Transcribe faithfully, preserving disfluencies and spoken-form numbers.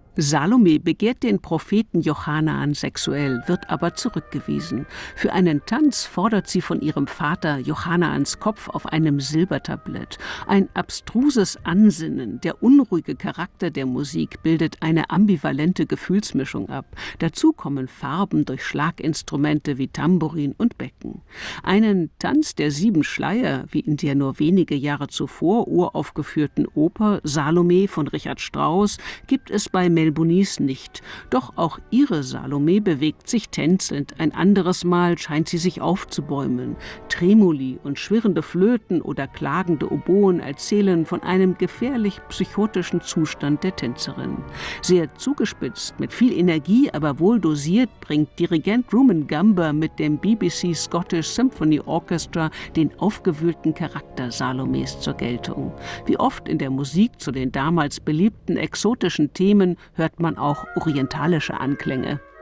Salome begehrt den Propheten Jochanan sexuell, wird aber zurückgewiesen. Für einen Tanz fordert sie von ihrem Vater Jochanans Kopf auf einem Silbertablett. Ein abstruses Ansinnen, der unruhige Charakter der Musik bildet eine ambivalente Gefühlsmischung ab. Dazu kommen Farben durch Schlaginstrumente wie Tambourin und Becken. Einen Tanz der sieben Schleier, wie in der nur wenige Jahre zuvor uraufgeführten Oper Salome von Richard Strauss, gibt es bei Mel Bonis nicht. Doch auch ihre Salome bewegt sich tänzelnd. Ein anderes Mal scheint sie sich aufzubäumen. Tremoli und schwirrende Flöten oder klagende Oboen erzählen von einem gefährlich psychotischen Zustand der Tänzerin. Sehr zugespitzt, mit viel Energie, aber wohl dosiert, bringt Dirigent Rumen Gamba mit dem B B C Scottish Symphony Orchestra den aufgewühlten Charakter Salomes zur Geltung. Wie oft in der Musik zu den damals beliebten exotischen Themen hört man auch orientalische Anklänge.